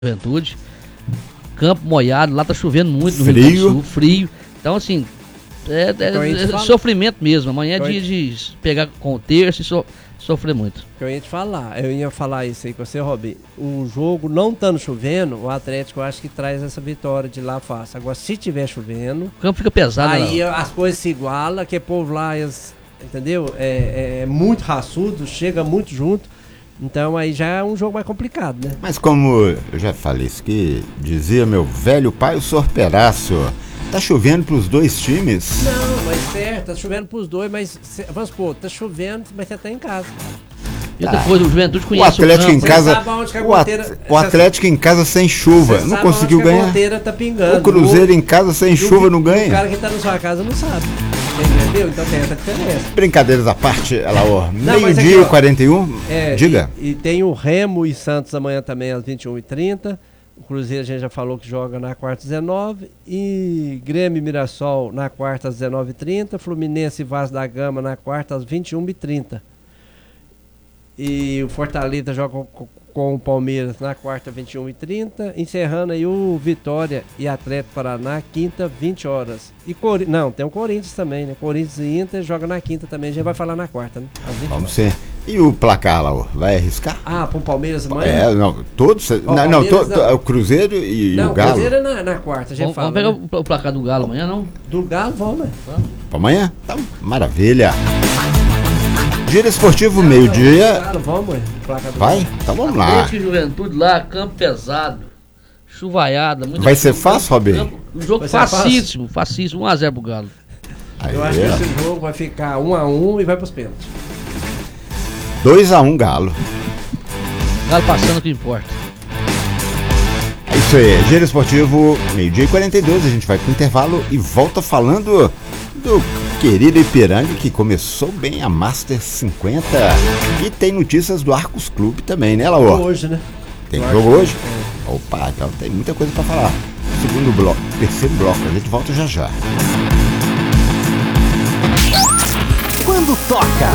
Juventude. Campo molhado, lá tá chovendo muito no Frio. Rio Grande do Sul, frio. Então, assim, é sofrimento mesmo. Amanhã é dia de pegar com o terço e sofrer muito. Eu ia falar isso aí com você, Robin. O jogo não estando chovendo, o Atlético eu acho que traz essa vitória de lá fácil. Agora, se tiver chovendo, o campo fica pesado. Aí as coisas se igualam, que o povo lá, entendeu? É muito raçudo, chega muito junto. Então aí já é um jogo mais complicado, né? Mas como eu já falei isso que dizia meu velho pai, o Sr. Perácio, tá chovendo pros dois times? Não, mas certo, tá chovendo pros dois, mas vamos supor, tá chovendo, mas você tá em casa. E outra coisa, o Juventude O conhece Atlético o em campo. casa, o Atlético em casa sem chuva, não conseguiu ganhar. A goteira tá pingando. O Cruzeiro em casa sem chuva não ganha. O cara que tá na sua casa não sabe. Entendeu? Então tem essa diferença. Brincadeiras à parte, Alaor. Não, mas Meio-dia aqui, ó, e 41, diga. E tem o Remo e Santos amanhã também às 21h30. O Cruzeiro a gente já falou que joga na quarta às 19h. E Grêmio e Mirassol na quarta às 19h30. Fluminense e Vasco da Gama na quarta às 21h30. E o Fortaleza joga com o Palmeiras na quarta, 21h30. Encerrando aí o Vitória e Atlético Paraná, quinta, 20 horas. E não, tem o Corinthians também, né? Corinthians e Inter joga na quinta também. A gente vai falar na quarta, né? Vamos ser. E o placar, Laor? Vai arriscar? Ah, pro Palmeiras amanhã? Não, todos. O Cruzeiro e o Galo. O Cruzeiro é na quarta, a gente fala. Vamos pegar o placar do Galo amanhã, não? Do Galo, vamos, né? Pra amanhã? Então, maravilha. Giro esportivo, meio-dia. Vamos, vai? Então vamos lá. Atlético e Juventude lá, campo pesado, chuvaiada. Vai ser fácil, Robin? Um jogo facíssimo, 1x0 pro Galo. Eu acho que esse jogo vai ficar 1x1 e vai pros pênaltis. 2x1 Galo. Galo passando o que importa. É isso aí, Giro esportivo, meio-dia e 42. A gente vai pro intervalo e volta falando do querido Ipiranga, que começou bem a Master 50. E tem notícias do Arcos Clube também, né, Laor? Hoje, né? Tem jogo hoje? Opa, então tem muita coisa pra falar. Segundo bloco, terceiro bloco, a gente volta já já. Quando toca